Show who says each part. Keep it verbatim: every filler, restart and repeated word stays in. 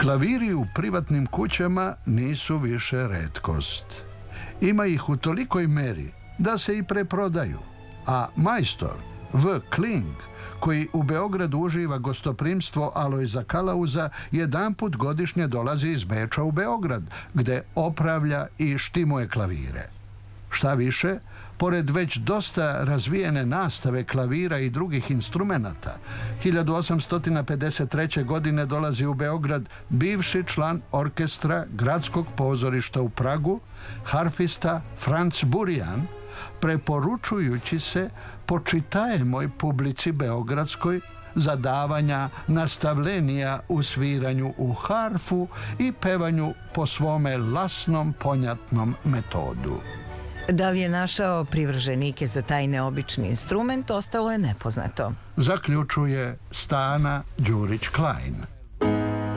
Speaker 1: Klaviri u privatnim kućama nisu više retkost. Ima ih u tolikoj meri da se i preprodaju, a majstor V. Kling, koji u Beogradu uživa gostoprimstvo Alojza Kalauza, jedanput godišnje dolazi iz Beča u Beograd, gde opravlja i štimuje klavire. Šta više, pored već dosta razvijene nastave klavira i drugih instrumenata, hiljadu osamsto pedeset treće. godine dolazi u Beograd bivši član orkestra Gradskog pozorišta u Pragu, harfista Franz Burian, preporučujući se počitaemoj publici beogradskoj za davanja nastavlenija u sviranju u harfu i pevanju po svome lasnom ponjatnom metodu.
Speaker 2: Da li je našao privrženike za taj neobični instrument, ostalo je nepoznato.
Speaker 1: Zaključuje Stana Đurić-Klein.